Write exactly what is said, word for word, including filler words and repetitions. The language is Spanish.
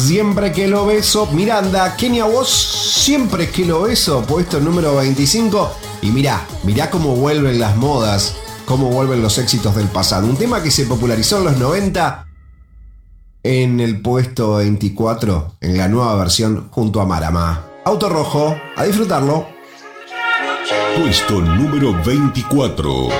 Siempre que lo beso. Miranda, Kenia Woz, siempre que lo beso, puesto número veinticinco. Y mirá, mirá cómo vuelven las modas, cómo vuelven los éxitos del pasado. Un tema que se popularizó en los noventa en el puesto veinticuatro, en la nueva versión junto a Marama. Auto Rojo, a disfrutarlo. Puesto número veinticuatro.